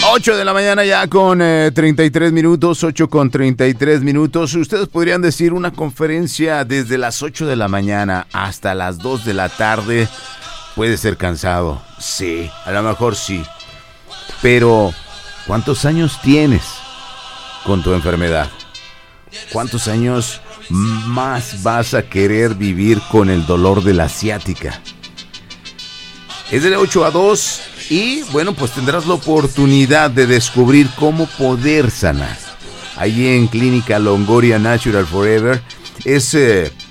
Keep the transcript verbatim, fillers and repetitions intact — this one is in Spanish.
ocho de la mañana ya con eh, treinta y tres minutos, ocho con treinta y tres minutos. Ustedes podrían decir una conferencia desde las ocho de la mañana hasta las dos de la tarde. Puede ser cansado, sí, a lo mejor sí. Pero, ¿cuántos años tienes con tu enfermedad? ¿Cuántos años más vas a querer vivir con el dolor de la ciática? Es de ocho a dos y, bueno, pues tendrás la oportunidad de descubrir cómo poder sanar. Allí en Clínica Longoria Natural Forever es eh,